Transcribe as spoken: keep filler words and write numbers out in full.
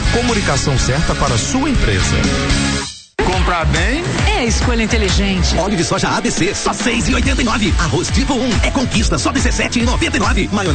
a comunicação certa para a sua empresa. Comprar bem é a escolha inteligente. Óleo de soja A B C, só seis e oitenta e nove. Arroz tipo um é Conquista, só dezessete e noventa e nove. Maionese